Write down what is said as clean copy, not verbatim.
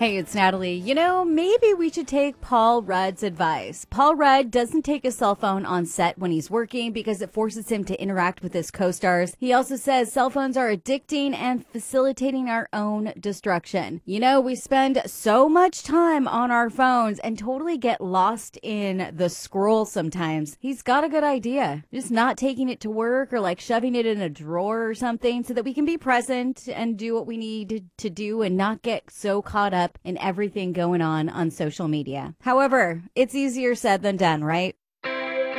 Hey, it's Natalie. Maybe we should take Paul Rudd's advice. Paul Rudd doesn't take a cell phone on set when he's working because it forces him to interact with his co-stars. He also says cell phones are addicting and facilitating our own destruction. We spend so much time on our phones and totally get lost in the scroll sometimes. He's got a good idea. Just not taking it to work or like shoving it in a drawer or something so that we can be present and do what we need to do and not get so caught up in everything going on social media. However, it's easier said than done, right?